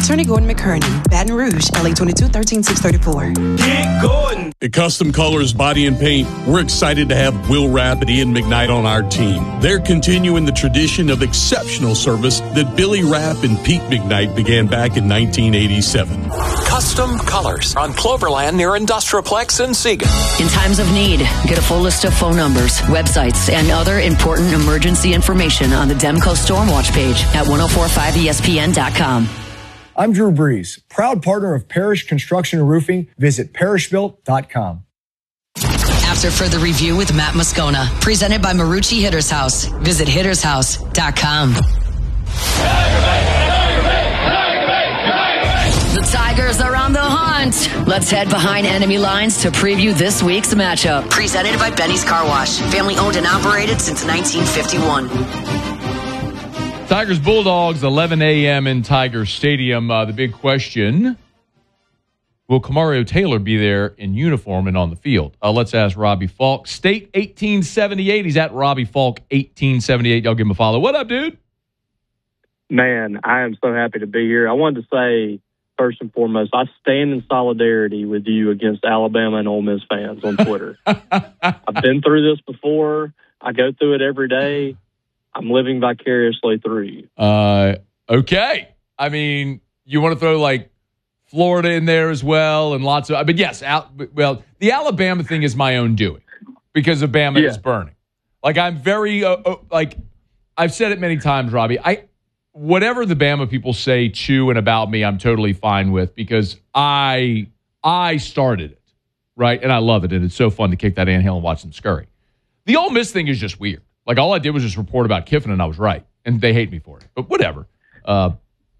Attorney Gordon McKerney, Baton Rouge, LA 22-13634. Get Gordon. At Custom Colors Body and Paint, we're excited to have Will Rapp and Ian McKnight on our team. They're continuing the tradition of exceptional service that Billy Rapp and Pete McKnight began back in 1987. Custom Colors on Cloverland near Industrialplex in Siegen. In times of need, get a full list of phone numbers, websites, and other important emergency information on the Demco Stormwatch page at 1045ESPN.com. I'm Drew Brees, proud partner of Parish Construction and Roofing. Visit parishbuilt.com. After further review with Matt Moscona, presented by Marucci Hitters House. Visit hittershouse.com. The Tigers are on the hunt. Let's head behind enemy lines to preview this week's matchup. Presented by Benny's Car Wash. Family owned and operated since 1951. Tigers Bulldogs, 11 a.m. in Tiger Stadium. The big question, will Kamario Taylor be there in uniform and on the field? Let's ask Robbie Falk. State 1878. He's at Robbie Falk 1878. Y'all give him a follow. What up, dude? Man, I am so happy to be here. I wanted to say, first and foremost, I stand in solidarity with you against Alabama and Ole Miss fans on Twitter. I've been through this before. I go through it every day. I'm living vicariously through you. Okay. I mean, you want to throw like Florida in there as well and lots of, but yes, well, the Alabama thing is my own doing because of Bama is burning. Like I'm very, like I've said it many times, Robbie, whatever the Bama people say to and about me, I'm totally fine with because I started it, right? And I love it. And it's so fun to kick that anthill and watch them scurry. The Ole Miss thing is just weird. Like, all I did was just report about Kiffin, and I was right. And they hate me for it. But whatever. Well,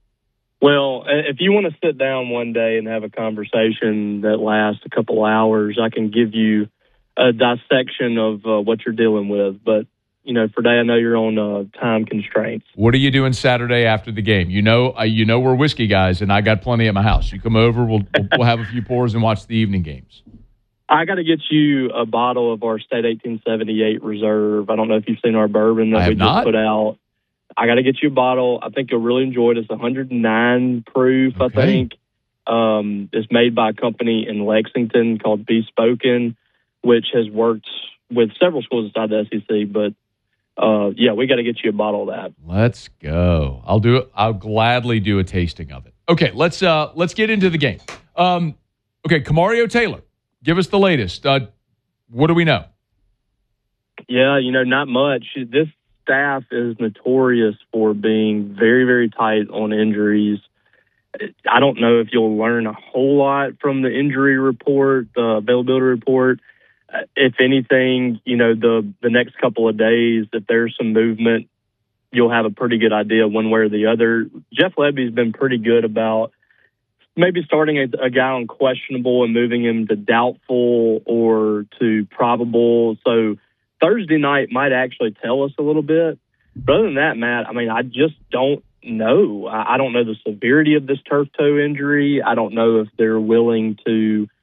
if you want to sit down one day and have a conversation that lasts a couple hours, I can give you a dissection of what you're dealing with. But, you know, for today, I know you're on time constraints. What are you doing Saturday after the game? You know we're whiskey guys, and I got plenty at my house. You come over, we'll have a few pours and watch the evening games. I got to get you a bottle of our State 1878 Reserve. I don't know if you've seen our bourbon that we just put out. I got to get you a bottle. I think you'll really enjoy it. It's 109 proof, I think. It's made by a company in Lexington called Bespoken, which has worked with several schools inside the SEC. But, we got to get you a bottle of that. Let's go. I'll do it. I'll gladly do a tasting of it. Okay, let's get into the game. Okay, Kamario Taylor. Give us the latest. What do we know? Yeah, not much. This staff is notorious for being very, very tight on injuries. I don't know if you'll learn a whole lot from the injury report, the availability report. If anything, the next couple of days, if there's some movement, you'll have a pretty good idea one way or the other. Jeff Lebby's been pretty good about maybe starting a guy on questionable and moving him to doubtful or to probable. So Thursday night might actually tell us a little bit. But other than that, Matt, I mean, I just don't know. I don't know the severity of this turf toe injury. I don't know if they're willing to